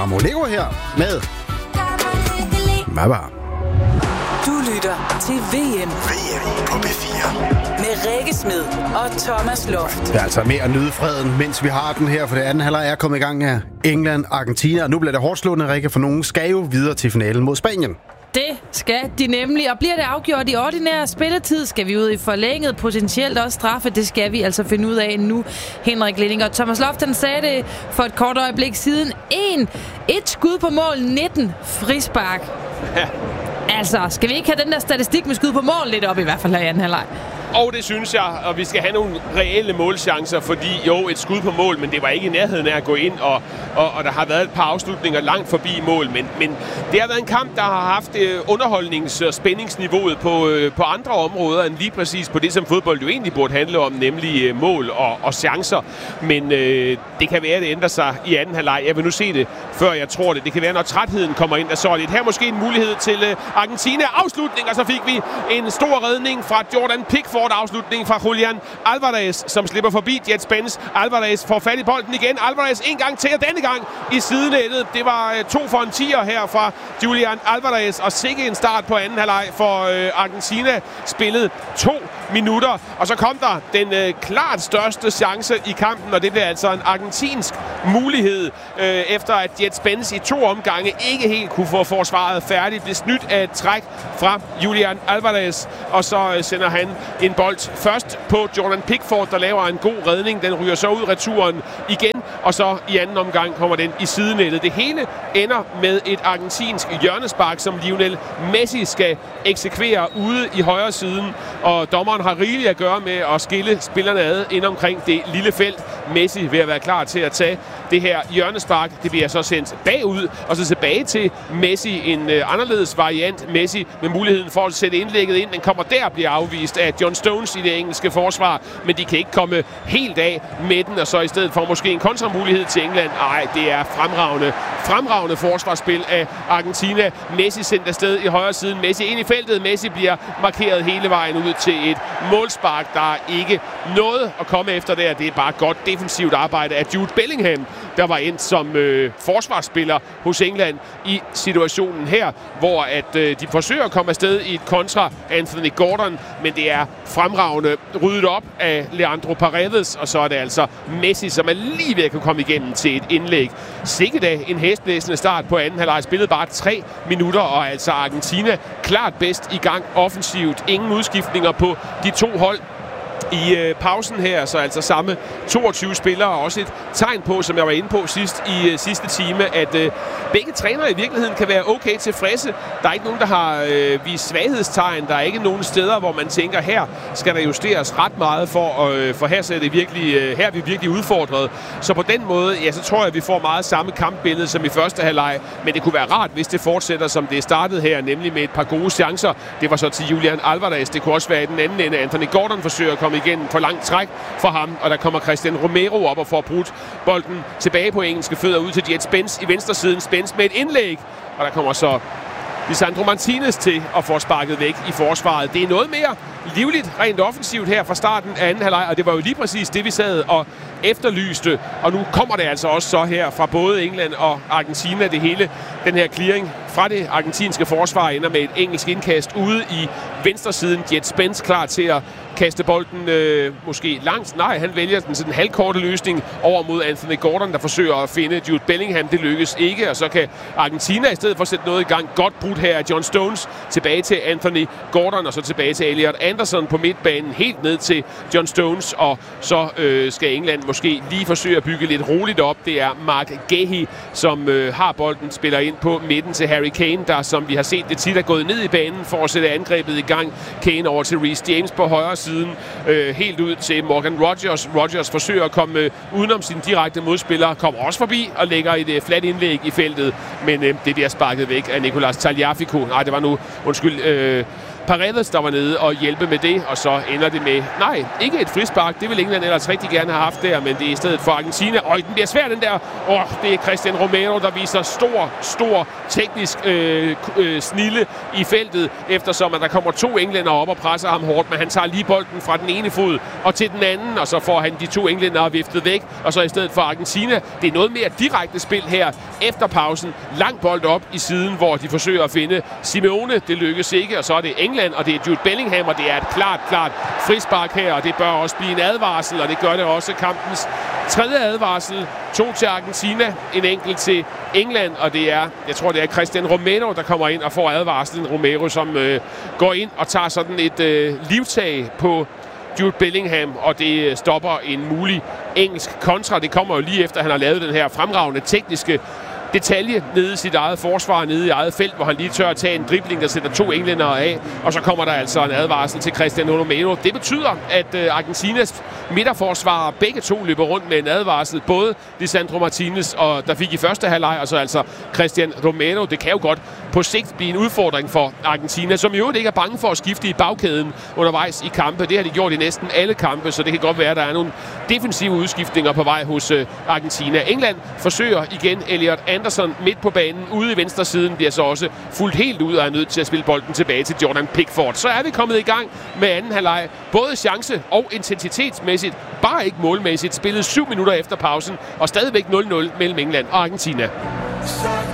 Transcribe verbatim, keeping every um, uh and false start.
Molego her med Mama. Du lytter til V M. V M på B fire. Med Rikke Smed og Thomas Loft. Det er altså med at nyde freden, mens vi har den her, for det anden halvleg er kommet i gang af England, Argentina. Og nu bliver det hårdt slående, Rikke, for nogen skal jo videre til finalen mod Spanien. Det skal de nemlig, og bliver det afgjort i ordinær spilletid, skal vi ud i forlænget, potentielt også straffe. Det skal vi altså finde ud af nu. Henrik Linding og Thomas Loft, han sagde det for et kort øjeblik siden. En, et skud på mål, nitten frispark. Ja. Altså, skal vi ikke have den der statistik med skud på mål lidt op i hvert fald her i anden halvleg? Og det synes jeg, og vi skal have nogle reelle målchancer, fordi jo, et skud på mål, men det var ikke i nærheden af at gå ind, og, og, og der har været et par afslutninger langt forbi mål, men, men det har været en kamp, der har haft øh, underholdnings- og spændingsniveauet på, øh, på andre områder, end lige præcis på det, som fodbold jo egentlig burde handle om, nemlig øh, mål og, og chancer. Men øh, det kan være, at det ændrer sig i anden halvleg. Jeg vil nu se det, før jeg tror det. Det kan være, når trætheden kommer ind, der så er det her måske en mulighed til øh, Argentina. Afslutning, og så fik vi en stor redning fra Jordan Pickford. Afslutning fra Julian Alvarez, som slipper forbi Jet Spence. Alvarez får fat i bolden igen. Alvarez en gang til, og denne gang i sidenettet. Det var øh, to for en tier her fra Julian Alvarez, og sikke en start på anden halvleg for øh, Argentina. Spillet to minutter, og så kom der den øh, klart største chance i kampen, og det blev altså en argentinsk mulighed, øh, efter at Jet Spence i to omgange ikke helt kunne få forsvaret færdigt. Blev snydt af et træk fra Julian Alvarez, og så øh, sender han en bold først på Jordan Pickford, der laver en god redning. Den ryger så ud returen igen, og så i anden omgang kommer den i sidenettet. Det hele ender med et argentinsk hjørnespark, som Lionel Messi skal eksekvere ude i højre siden, og dommeren har rigeligt at gøre med at skille spillerne ad ind omkring det lille felt. Messi vil være klar til at tage det her hjørnespark. Det bliver så sendt bagud, og så tilbage til Messi. En øh, anderledes variant. Messi med muligheden for at sætte indlægget ind. Den kommer der, bliver afvist af John Stones i det engelske forsvar, men de kan ikke komme helt af med den, og så i stedet for måske en kontramulighed til England. Ej, det er fremragende, fremragende forsvarsspil af Argentina. Messi sendt afsted i højre siden. Messi ind i feltet. Messi bliver markeret hele vejen ud til et målspark. Der er ikke noget at komme efter der. Det er bare godt defensivt arbejde af Jude Bellingham, der var ind som øh, forsvarsspiller hos England i situationen her, hvor at øh, de forsøger at komme afsted i et kontra Anthony Gordon, men det er fremragende ryddet op af Leandro Paredes, og så er det altså Messi, som er lige ved at kunne komme igennem til et indlæg. Sikke da en hæsblæsende start på anden halvleg. Spillet bare tre minutter, og altså Argentina klart bedst i gang offensivt. Ingen udskiftninger på de to hold i øh, pausen her, så altså samme toogtyve spillere, og også et tegn på, som jeg var inde på sidst i øh, sidste time, at øh, begge trænere i virkeligheden kan være okay tilfredse. Der er ikke nogen, der har øh, vist svaghedstegn. Der er ikke nogen steder, hvor man tænker, her skal der justeres ret meget for, øh, for her, er det virkelig, øh, her er vi virkelig udfordret. Så på den måde, ja, så tror jeg, at vi får meget samme kampbillede som i første halvleg, men det kunne være rart, hvis det fortsætter, som det er startet her, nemlig med et par gode chancer. Det var så til Julian Alvarez. Det kunne også være i den anden ende. Anthony Gordon forsøger at komme igen for langt træk for ham, og der kommer Christian Romero op og får brudt bolden tilbage på engelske fødder ud til Jet Spence i venstre siden. Spence med et indlæg, og der kommer så Lisandro Martinez til at få sparket væk i forsvaret. Det er noget mere livligt rent offensivt her fra starten af anden halvleg, og det var jo lige præcis det, vi sad og efterlyste, og nu kommer det altså også så her fra både England og Argentina. Det hele, den her clearing fra det argentinske forsvar ender med et engelsk indkast ude i venstre siden. Jet Spence klar til at kaste bolden øh, måske langt. Nej, han vælger den sådan halvkorte løsning over mod Anthony Gordon, der forsøger at finde Jude Bellingham. Det lykkes ikke, og så kan Argentina i stedet for at sætte noget i gang. Godt brudt her af John Stones. Tilbage til Anthony Gordon, og så tilbage til Elliot Anderson på midtbanen. Helt ned til John Stones, og så øh, skal England måske lige forsøge at bygge lidt roligt op. Det er Mark Gahey, som øh, har bolden, spiller ind på midten til Harry Kane, der som vi har set det tit er gået ned i banen for at sætte angrebet i gang. Kane over til Reece James på højre siden, øh, helt ud til Morgan Rogers. Rogers forsøger at komme øh, udenom sine direkte modspillere, kommer også forbi og lægger et øh, fladt indlæg i feltet, men øh, det bliver sparket væk af Nicolas Tagliafico. Nej, det var nu, undskyld, øh, Paredes, der var nede og hjælpe med det, og så ender det med, nej, ikke et frispark, det vil England ellers rigtig gerne have haft der, men det er i stedet for Argentina. Og den bliver svær, den der. Åh, det er Cristian Romero, der viser stor, stor teknisk øh, øh, snilde i feltet, eftersom at der kommer to englænder op og presser ham hårdt, men han tager lige bolden fra den ene fod og til den anden, og så får han de to englænder viftet væk, og så i stedet for Argentina. Det er noget mere direkte spil her efter pausen. Lang bold op i siden, hvor de forsøger at finde Simeone. Det lykkes ikke, og så er det England, og det er Jude Bellingham, og det er et klart, klart frispark her, og det bør også blive en advarsel, og det gør det også kampens tredje advarsel. To til Argentina, en enkelt til England, og det er, jeg tror det er Cristian Romero, der kommer ind og får advarslen. Romero, som øh, går ind og tager sådan et øh, livtag på Jude Bellingham, og det stopper en mulig engelsk kontra. Det kommer jo lige efter, at han har lavet den her fremragende tekniske detalje nede i sit eget forsvar, nede i eget felt, hvor han lige tør at tage en dribling, der sætter to englændere af, og så kommer der altså en advarsel til Cristian Romero. Det betyder, at Argentinas midterforsvarer begge to løber rundt med en advarsel, både Lisandro Martinez, og der fik i første halvleg, og så altså Cristian Romero. Det kan jo godt på sigt blive en udfordring for Argentina, som i øvrigt ikke er bange for at skifte i bagkæden undervejs i kampe. Det har de gjort i næsten alle kampe, så det kan godt være, at der er nogle defensive udskiftninger på vej hos Argentina. England forsøger igen. Elliot Anderson midt på banen, ude i venstre siden, bliver så også fuldt helt ud og er nødt til at spille bolden tilbage til Jordan Pickford. Så er vi kommet i gang med anden halvleg. Både chance og intensitetsmæssigt, bare ikke målmæssigt. Spillet syv minutter efter pausen, og stadigvæk nul nul mellem England og Argentina.